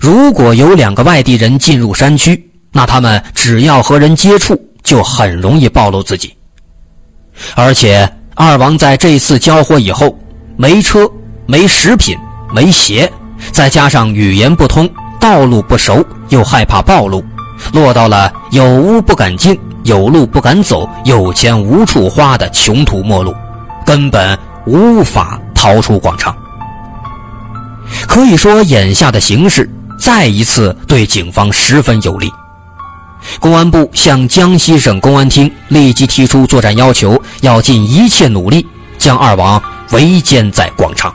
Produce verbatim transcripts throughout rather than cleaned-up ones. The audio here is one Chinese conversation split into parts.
如果有两个外地人进入山区，那他们只要和人接触，就很容易暴露自己。而且二王在这次交火以后，没车、没食品、没鞋，再加上语言不通，道路不熟，又害怕暴露，落到了有屋不敢进，有路不敢走，有钱无处花的穷途末路，根本无法逃出广昌。可以说眼下的形势再一次对警方十分有利。公安部向江西省公安厅立即提出作战要求，要尽一切努力将二王围歼在广昌。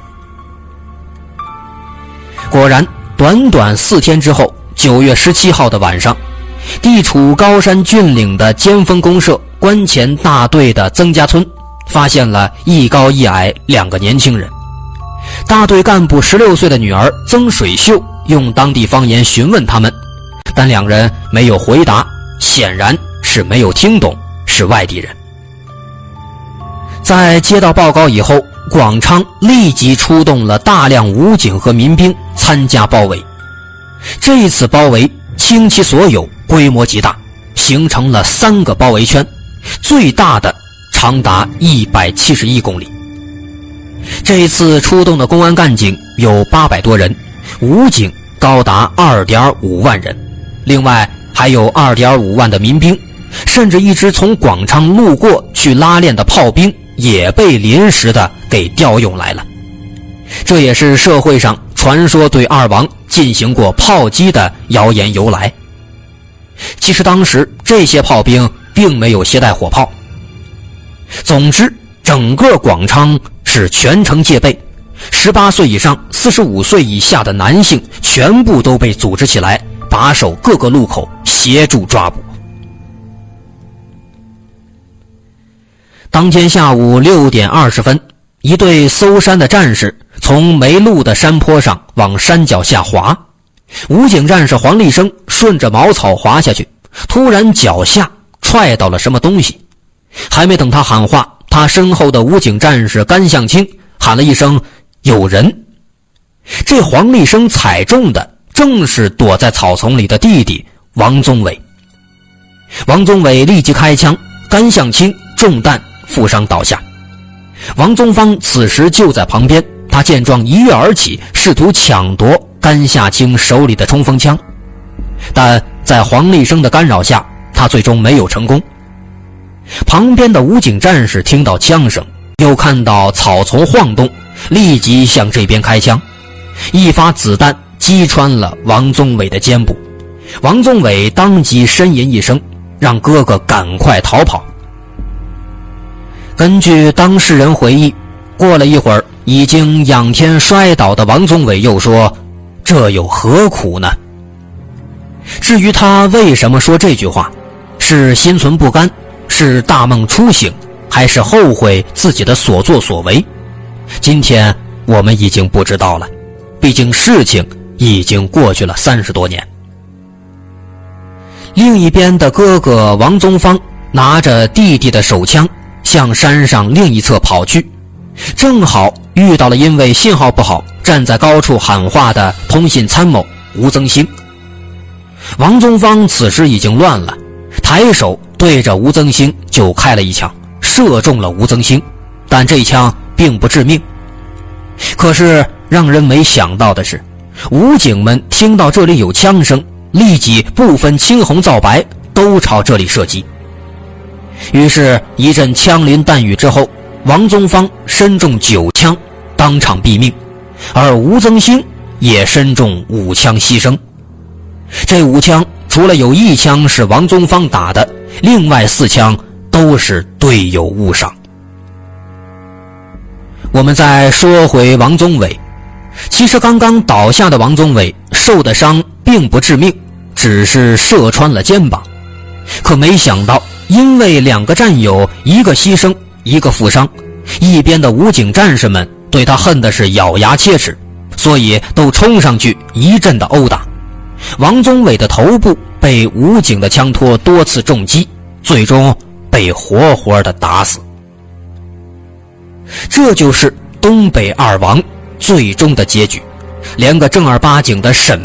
果然，短短四天之后，九月十七号的晚上，地处高山峻岭的尖峰公社关前大队的曾家村发现了一高一矮两个年轻人。大队干部十六岁的女儿曾水秀用当地方言询问他们，但两人没有回答，显然是没有听懂，是外地人。在接到报告以后，广昌立即出动了大量武警和民兵参加包围。这次包围倾其所有，规模极大，形成了三个包围圈，最大的长达一百七十一公里。这次出动的公安干警有八百多人，武警高达 二点五万人，另外还有 二点五万的民兵，甚至一支从广昌路过去拉练的炮兵也被临时的给调用来了。这也是社会上传说对二王进行过炮击的谣言由来。其实当时这些炮兵并没有携带火炮。总之，整个广昌是全城戒备，十八岁以上、四十五岁以下的男性全部都被组织起来，把守各个路口，协助抓捕。当天下午六点二十分，一队搜山的战士从没路的山坡上往山脚下滑，武警战士黄立生顺着茅草滑下去，突然脚下踹到了什么东西，还没等他喊话，他身后的武警战士甘向清喊了一声有人。这黄立生踩中的正是躲在草丛里的弟弟王宗伟。王宗伟立即开枪，甘向清中弹负伤倒下。王宗芳此时就在旁边，他见状一跃而起，试图抢夺甘向清手里的冲锋枪，但在黄立生的干扰下，他最终没有成功。旁边的武警战士听到枪声，又看到草丛晃动，立即向这边开枪，一发子弹击穿了王宗伟的肩部，王宗伟当即呻吟一声，让哥哥赶快逃跑。根据当事人回忆，过了一会儿，已经仰天摔倒的王宗伟又说：“这有何苦呢？”至于他为什么说这句话，是心存不甘，是大梦初醒，还是后悔自己的所作所为，今天我们已经不知道了，毕竟事情已经过去了三十多年。另一边的哥哥王宗芳拿着弟弟的手枪向山上另一侧跑去，正好遇到了因为信号不好站在高处喊话的通信参谋吴增兴。王宗芳此时已经乱了，抬手对着吴增兴就开了一枪，射中了吴增兴，但这枪并不致命。可是让人没想到的是，武警们听到这里有枪声，立即不分青红皂白都朝这里射击。于是一阵枪林弹雨之后，王宗芳身中九枪，当场毙命，而吴增兴也身中五枪牺牲。这五枪除了有一枪是王宗芳打的，另外四枪都是队友误伤。我们再说回王宗伟，其实刚刚倒下的王宗伟受的伤并不致命，只是射穿了肩膀。可没想到，因为两个战友，一个牺牲，一个负伤，一边的武警战士们对他恨的是咬牙切齿，所以都冲上去一阵的殴打。王宗伟的头部被武警的枪托多次重击，最终被活活的打死。这就是东北二王最终的结局，连个正儿八经的审